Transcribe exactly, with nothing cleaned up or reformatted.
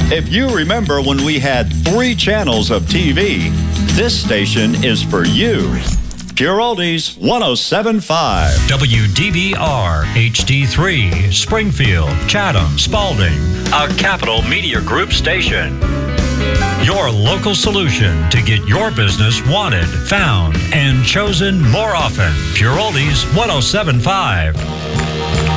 If you remember when we had three channels of T V, this station is for you. Pure Oldies one oh seven point five. W D B R H D three, Springfield, Chatham, Spalding, a Capital Media Group station. Your local solution to get your business wanted, found, and chosen more often. Pure Oldies one oh seven point five.